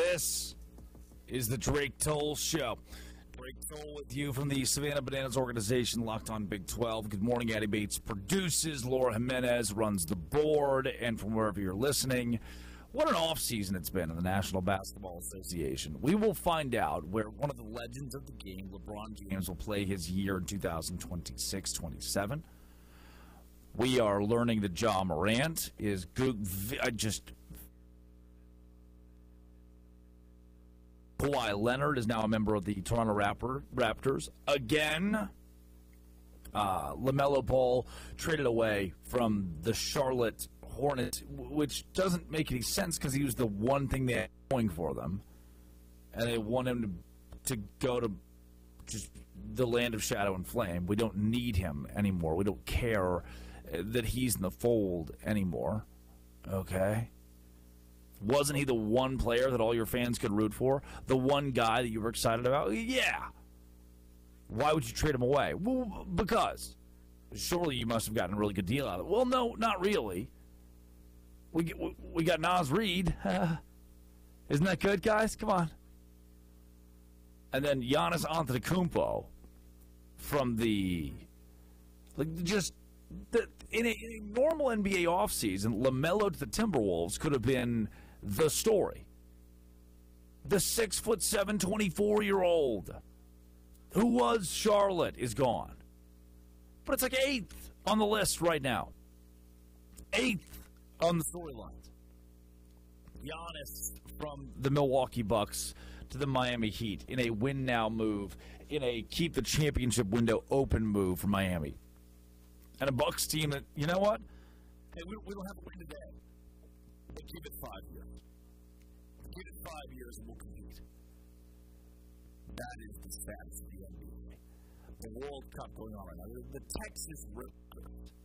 This is the Drake Toll Show. Drake Toll with you from the Savannah Bananas organization, Locked On Big 12. Good morning. Addie Bates produces. Laura Jimenez runs the board. And from wherever you're listening, what an offseason it's been in the National Basketball Association. We will find out where one of the legends of the game, LeBron James, will play his year in 2026-27. We are learning that Ja Morant is good. Kawhi Leonard is now a member of the Toronto Raptors. Again, LaMelo Ball traded away from the Charlotte Hornets, which doesn't make any sense because he was the one thing they had going for them. And they want him to go to just the land of shadow and flame. We don't need him anymore. We don't care that he's in the fold anymore. Okay? Wasn't he the one player that all your fans could root for? The one guy that you were excited about? Yeah. Why would you trade him away? Well, because surely you must have gotten a really good deal out of it. Well, no, not really. We got Naz Reid. Isn't that good, guys? Come on. And then Giannis Antetokounmpo from in a normal NBA offseason, LaMelo to the Timberwolves could have been the story. The 6'7", 24-year-old who was Charlotte is gone. But it's like 8th on the list right now. 8th on the storylines. Giannis from the Milwaukee Bucks to the Miami Heat in a win-now move, in a keep the championship window open move for Miami. And a Bucks team that, you know what? Hey, we don't have to win today. But give it 5 years. Give it 5 years and we'll compete. That is the status of the NBA. The World Cup going on right now. The Texas Riptors